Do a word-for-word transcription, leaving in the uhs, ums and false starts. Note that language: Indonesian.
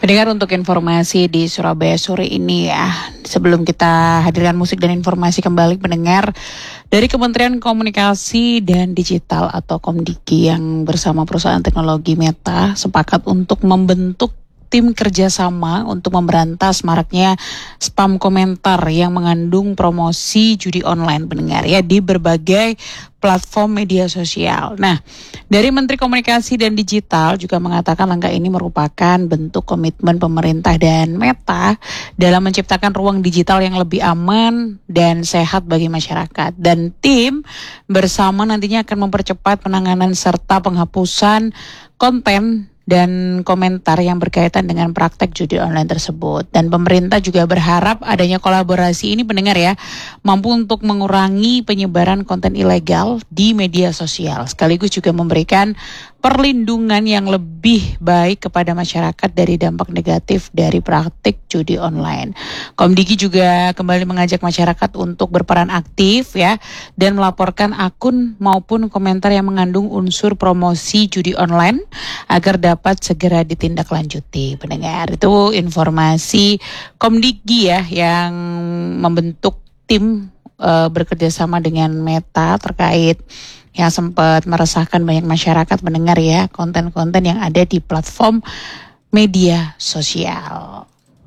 Pendengar, untuk informasi di Surabaya sore ini ya, sebelum kita hadirkan musik dan informasi kembali, pendengar, dari Kementerian Komunikasi dan Digital atau Komdiki yang bersama perusahaan teknologi Meta sepakat untuk membentuk tim kerjasama untuk memberantas maraknya spam komentar yang mengandung promosi judi online, pendengar ya, di berbagai platform media sosial. Nah, dari Menteri Komunikasi dan Digital juga mengatakan langkah ini merupakan bentuk komitmen pemerintah dan Meta dalam menciptakan ruang digital yang lebih aman dan sehat bagi masyarakat. Dan tim bersama nantinya akan mempercepat penanganan serta penghapusan konten dan komentar yang berkaitan dengan praktek judi online tersebut. Dan pemerintah juga berharap adanya kolaborasi ini, pendengar ya, mampu untuk mengurangi penyebaran konten ilegal di media sosial, sekaligus juga memberikan perlindungan yang lebih baik kepada masyarakat dari dampak negatif dari praktik judi online. Komdiki juga kembali mengajak masyarakat untuk berperan aktif ya, dan melaporkan akun maupun komentar yang mengandung unsur promosi judi online agar dapat segera ditindaklanjuti. Pendengar, itu informasi Komdiki ya yang membentuk tim uh, bekerja sama dengan Meta terkait yang sempat meresahkan banyak masyarakat, mendengar ya, konten-konten yang ada di platform media sosial.